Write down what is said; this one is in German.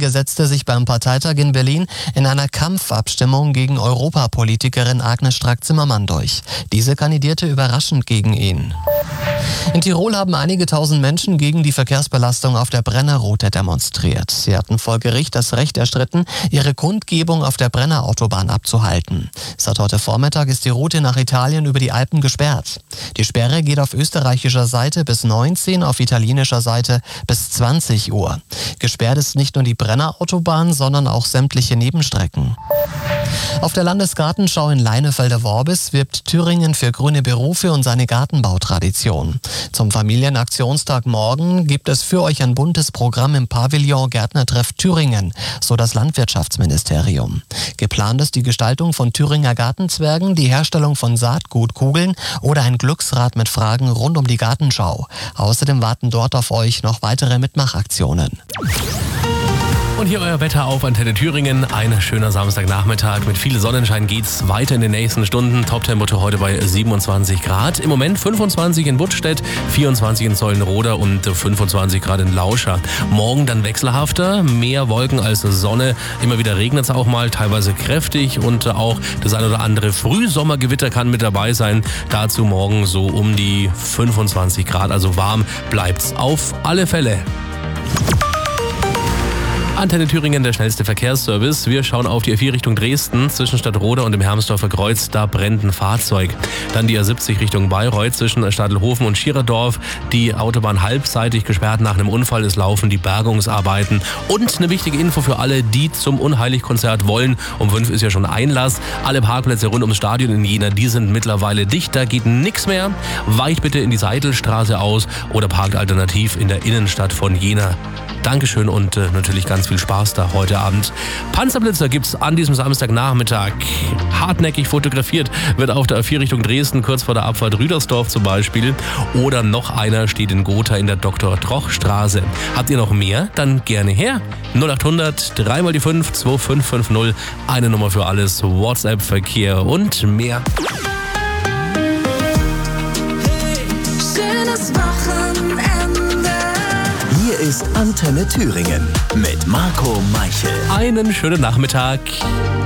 Linkspolitiker setzte sich beim Parteitag in Berlin in einer Kampfabstimmung gegen Europapolitikerin Agnes Strack-Zimmermann durch. Diese kandidierte überraschend gegen ihn. In Tirol haben einige tausend Menschen gegen die Verkehrsbelastung auf der Brenner-Route demonstriert. Sie hatten vor Gericht das Recht erstritten, ihre Kundgebung auf der Brenner-Autobahn abzuhalten. Seit heute Vormittag ist die Route nach Italien über die Alpen gesperrt. Die Sperre geht auf österreichischer Seite bis 19, auf italienischer Seite bis 20 Uhr. Gesperrt ist nicht nur die Brenner-Autobahn, sondern auch sämtliche Nebenstrecken. Auf der Landesgartenschau in Leinefelder-Worbis wirbt Thüringen für grüne Berufe und seine Gartenbautradition. Zum Familienaktionstag morgen gibt es für euch ein buntes Programm im Pavillon Gärtnertreff Thüringen, so das Landwirtschaftsministerium. Geplant ist die Gestaltung von Thüringer Gartenzwergen, die Herstellung von Saatgutkugeln oder ein Glücksrad mit Fragen rund um die Gartenschau. Außerdem warten dort auf euch noch weitere Mitmachaktionen. Und hier euer Wetter auf Antenne Thüringen. Ein schöner Samstagnachmittag. Mit viel Sonnenschein geht's weiter in den nächsten Stunden. Toptemperatur heute bei 27 Grad. Im Moment 25 in Buttstedt, 24 in Zollenroda und 25 Grad in Lauscha. Morgen dann wechselhafter, mehr Wolken als Sonne. Immer wieder regnet es auch mal, teilweise kräftig und auch das ein oder andere Frühsommergewitter kann mit dabei sein. Dazu morgen so um die 25 Grad, also warm bleibt's auf alle Fälle. Antenne Thüringen, der schnellste Verkehrsservice. Wir schauen auf die A4 Richtung Dresden, zwischen Stadtroda und dem Hermsdorfer Kreuz. Da brennt ein Fahrzeug. Dann die A70 Richtung Bayreuth, zwischen Stadelhofen und Schiererdorf. Die Autobahn halbseitig gesperrt nach einem Unfall. Es laufen die Bergungsarbeiten. Und eine wichtige Info für alle, die zum Unheiligkonzert wollen. Um 5 ist ja schon Einlass. Alle Parkplätze rund ums Stadion in Jena, die sind mittlerweile dicht. Da geht nichts mehr. Weicht bitte in die Seidelstraße aus oder parkt alternativ in der Innenstadt von Jena. Dankeschön und natürlich ganz viel Spaß da heute Abend. Panzerblitzer gibt's an diesem Samstagnachmittag. Hartnäckig fotografiert wird auf der A4 Richtung Dresden, kurz vor der Abfahrt Rüdersdorf zum Beispiel. Oder noch einer steht in Gotha in der Dr.-Troch-Straße. Habt ihr noch mehr? Dann gerne her. 0800 3 mal die 5 2550. Eine Nummer für alles. WhatsApp-Verkehr und mehr. Hier ist Antenne Thüringen mit Marco Meichel. Einen schönen Nachmittag.